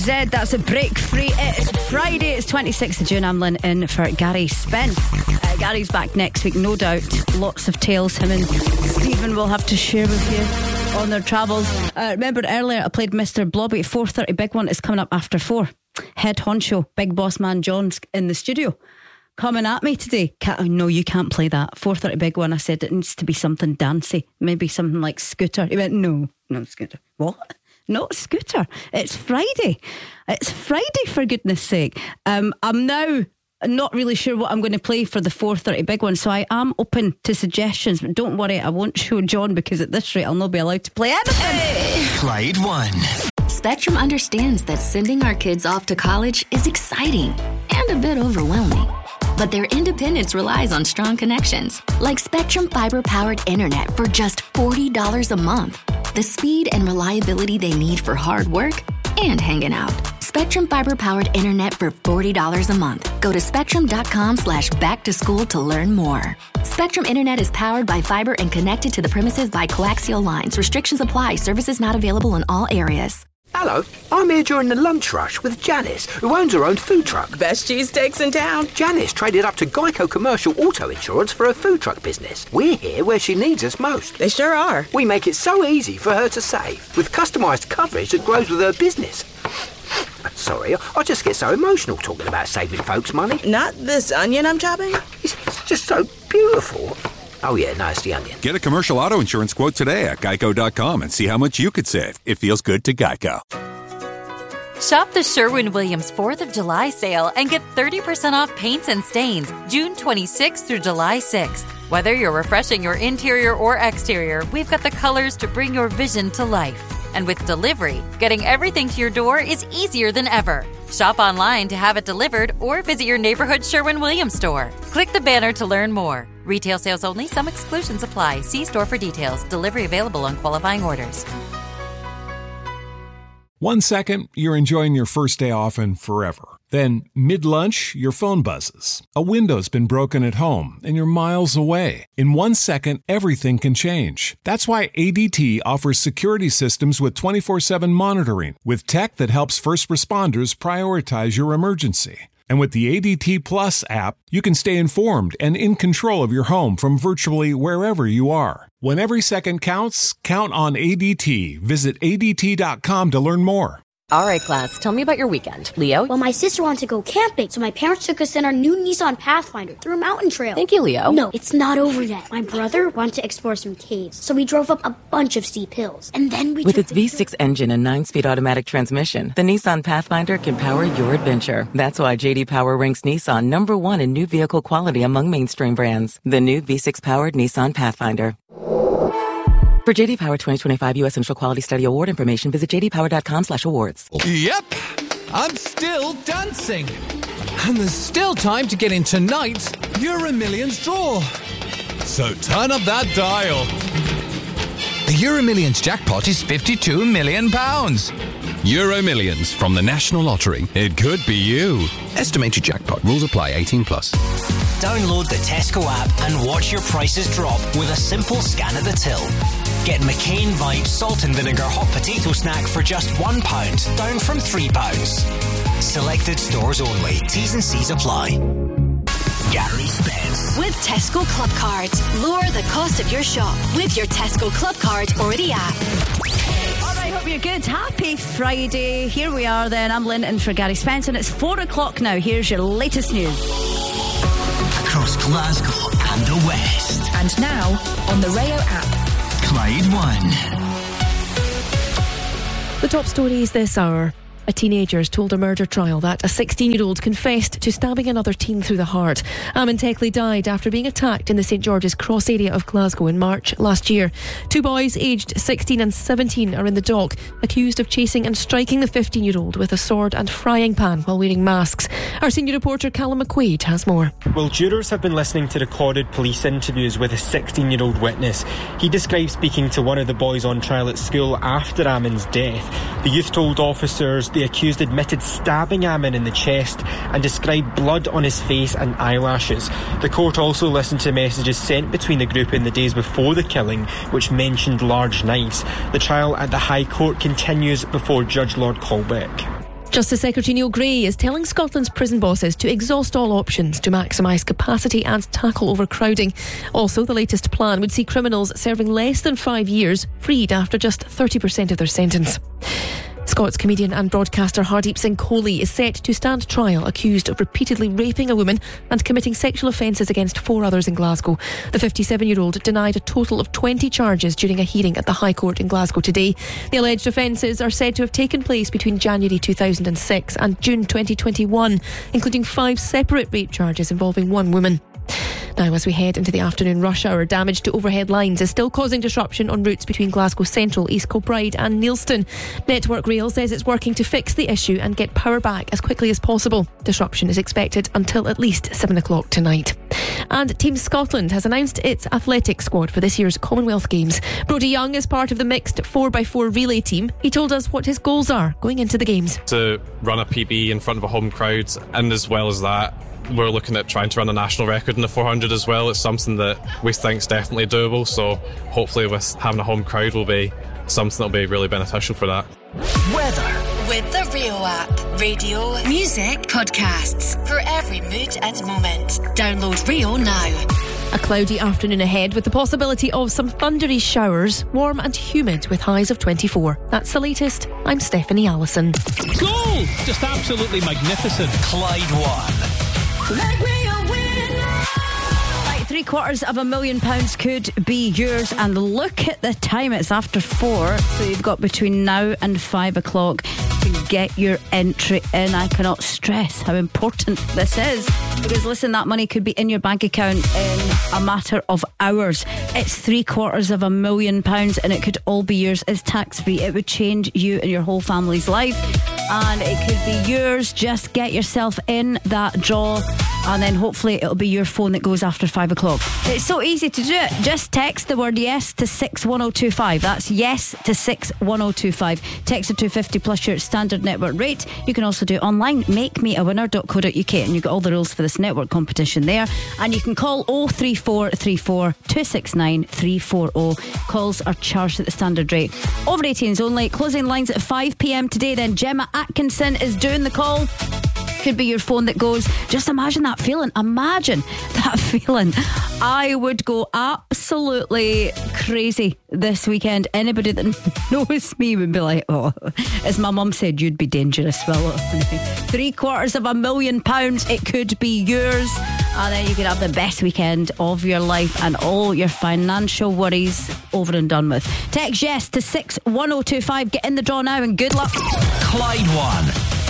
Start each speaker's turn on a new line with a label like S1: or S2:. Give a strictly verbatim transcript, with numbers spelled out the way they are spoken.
S1: Z, that's a break free. It's Friday, it's twenty-sixth of June. I'm Lynn in for Gary Spin. Uh, Gary's back next week, no doubt. Lots of tales him and Stephen will have to share with you on their travels. Uh, remember earlier I played Mister Blobby. four thirty Big One is coming up after four. Head honcho, Big Boss Man John's in the studio. Coming at me today. Can't, no, you can't play that. four thirty Big One. I said it needs to be something dancey. Maybe something like Scooter. He went, no, no Scooter. What? Not Scooter. It's Friday. It's Friday, for goodness sake. Um, I'm now not really sure what I'm going to play for the four thirty Big One, so I am open to suggestions, but don't worry, I won't show John, because at this rate I'll not be allowed to play anything. Hey.
S2: Clyde One.
S3: Spectrum understands that sending our kids off to college is exciting and a bit overwhelming. But their independence relies on strong connections, like Spectrum fiber-powered internet for just forty dollars a month. The speed and reliability they need for hard work and hanging out. Spectrum fiber-powered internet for forty dollars a month. Go to spectrum.com slash back to school to learn more. Spectrum Internet is powered by fiber and connected to the premises by coaxial lines. Restrictions apply. Services not available in all areas.
S4: Hello, I'm here during the lunch rush with Janice, who owns her own food truck.
S5: Best cheesesteaks in town.
S4: Janice traded up to Geico Commercial Auto Insurance for her food truck business. We're here where she needs us most.
S5: They sure are.
S4: We make it so easy for her to save, with customised coverage that grows with her business. Sorry, I just get so emotional talking about saving folks money.
S5: Not this onion I'm chopping?
S4: It's just so beautiful. Oh yeah, no, it's the onion.
S6: Get a commercial auto insurance quote today at geico dot com and see how much you could save. It feels good to Geico.
S7: Shop the Sherwin-Williams fourth of July sale and get thirty percent off paints and stains June twenty-sixth through July sixth. Whether you're refreshing your interior or exterior, we've got the colors to bring your vision to life. And with delivery, getting everything to your door is easier than ever. Shop online to have it delivered or visit your neighborhood Sherwin-Williams store. Click the banner to learn more. Retail sales only. Some exclusions apply. See store for details. Delivery available on qualifying orders.
S8: One second, you're enjoying your first day off and forever. Then, mid-lunch, your phone buzzes. A window's been broken at home, and you're miles away. In one second, everything can change. That's why A D T offers security systems with twenty-four seven monitoring, with tech that helps first responders prioritize your emergency. And with the A D T Plus app, you can stay informed and in control of your home from virtually wherever you are. When every second counts, count on A D T. Visit A D T dot com to learn more.
S9: All right, class, tell me about your weekend. Leo?
S10: Well, my sister wanted to go camping, so my parents took us in our new Nissan Pathfinder through a mountain trail.
S9: Thank you, Leo.
S10: No, it's not over yet. My brother wanted to explore some caves, so we drove up a bunch of steep hills. And then we
S11: With
S10: took
S11: its V six engine and nine-speed automatic transmission, the Nissan Pathfinder can power your adventure. That's why J D Power ranks Nissan number one in new vehicle quality among mainstream brands. The new V six-powered Nissan Pathfinder. For J D Power twenty twenty-five U S Initial Quality Study Award information, visit j d power dot com slash awards.
S12: Yep, I'm still dancing. And there's still time to get in tonight's Euro Millions draw. So turn up that dial. The Euro Millions jackpot is fifty-two million pounds.
S13: Euro Millions from the National Lottery. It could be you.
S14: Estimated jackpot. Rules apply. eighteen plus.
S2: Download the Tesco app and watch your prices drop with a simple scan at the till. Get McCain Vibe Salt and Vinegar Hot Potato Snack for just one pound, down from three pounds. Selected stores only. T's and C's apply. Gary Spence.
S15: With Tesco Club Cards. Lower the cost of your shop with your Tesco Club Card or the app.
S1: Alright, hope you're good. Happy Friday. Here we are then. I'm Lynn in for Gary Spence and it's four o'clock now. Here's your latest news.
S2: Across Glasgow and the West.
S15: And now on the Rayo app.
S2: Clyde One.
S16: The top stories this hour. A teenager has told a murder trial that a sixteen-year-old confessed to stabbing another teen through the heart. Amin Teckley died after being attacked in the St George's Cross area of Glasgow in March last year. Two boys aged sixteen and seventeen are in the dock, accused of chasing and striking the fifteen-year-old with a sword and frying pan while wearing masks. Our senior reporter Callum McQuaid has more.
S17: Well, jurors have been listening to recorded police interviews with a sixteen-year-old witness. He described speaking to one of the boys on trial at school after Amin's death. The youth told officers the accused admitted stabbing Amin in the chest and described blood on his face and eyelashes. The court also listened to messages sent between the group in the days before the killing, which mentioned large knives. The trial at the High Court continues before Judge Lord Colbeck.
S16: Justice Secretary Neil Gray is telling Scotland's prison bosses to exhaust all options to maximise capacity and tackle overcrowding. Also, the latest plan would see criminals serving less than five years freed after just thirty percent of their sentence. Scots comedian and broadcaster Hardeep Singh Kohli is set to stand trial accused of repeatedly raping a woman and committing sexual offences against four others in Glasgow. The fifty-seven-year-old denied a total of twenty charges during a hearing at the High Court in Glasgow today. The alleged offences are said to have taken place between January two thousand six and June twenty twenty-one, including five separate rape charges involving one woman. Now, as we head into the afternoon rush hour, damage to overhead lines is still causing disruption on routes between Glasgow Central, East Kilbride and Neilston. Network Rail says it's working to fix the issue and get power back as quickly as possible. Disruption is expected until at least seven o'clock tonight. And Team Scotland has announced its athletics squad for this year's Commonwealth Games. Brodie Young is part of the mixed four by four relay team. He told us what his goals are going into the Games.
S18: To run a P B in front of a home crowd, and as well as that, we're looking at trying to run a national record in the four hundred as well. It's something that we think is definitely doable, so hopefully with having a home crowd will be something that will be really beneficial for that.
S15: Weather with the Rio app. Radio, music, podcasts for every mood and moment. Download Rio now.
S16: A cloudy afternoon ahead with the possibility of some thundery showers, warm and humid with highs of twenty-four. That's the latest. I'm Stephanie Allison.
S19: Goal! Just absolutely magnificent.
S2: Clyde One.
S1: Right, three quarters of a million pounds could be yours, and look at the time, it's after four, so you've got between now and five o'clock to get your entry in. I cannot stress how important this is, because listen, that money could be in your bank account in a matter of hours. It's three quarters of a million pounds and it could all be yours. It's tax free. It would change you and your whole family's life, and it could be yours. Just get yourself in that draw, and then hopefully it'll be your phone that goes after five o'clock. It's so easy to do it. Just text the word yes to six one oh two five. That's yes to six one oh two five. Text to two fifty plus your standard network rate. You can also do it online, make me a winner dot co dot uk, and you've got all the rules for this network competition there. And you can call oh three four three four two six nine three four oh. Calls are charged at the standard rate. Over eighteens only. Closing lines at five p.m. today. Then Gemma Atkinson is doing the call. Could be your phone that goes. Just imagine that feeling. Imagine that feeling. I would go absolutely crazy this weekend. Anybody that knows me would be like, oh, as my mum said, you'd be dangerous, Will. Three quarters of a million pounds. It could be yours. And then you could have the best weekend of your life and all your financial worries over and done with. Text yes to six one oh two five. Get in the draw now and good luck.
S2: Clyde One